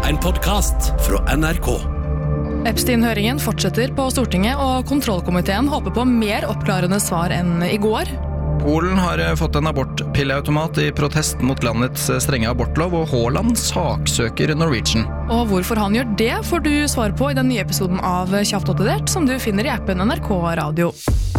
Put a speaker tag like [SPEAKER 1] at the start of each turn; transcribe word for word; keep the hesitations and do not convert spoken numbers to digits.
[SPEAKER 1] en podcast fra N R K.
[SPEAKER 2] Epstein-høringen fortsetter på Stortinget, og kontrollkomiteen håper på mer oppklarende svar enn i går.
[SPEAKER 3] Polen har fått en abortpilleautomat i protest mot landets strenge abortlov, og Haaland saksøker Norwegian.
[SPEAKER 2] Og hvorfor han gjør det, får du svar på i den nye episoden av Kjapt oppdatert, som du finner i appen N R K Radio.